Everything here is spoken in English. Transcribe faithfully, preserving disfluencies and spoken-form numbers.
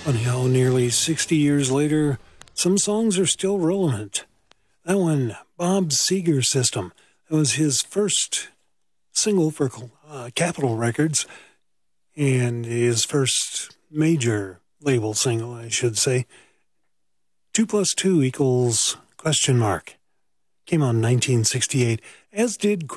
Funny how nearly sixty years later, some songs are still relevant. That one, Bob Seger System, that was his first single for uh, Capitol Records, and his first major label single, I should say. Two plus two equals question mark. Came out in nineteen sixty-eight, as did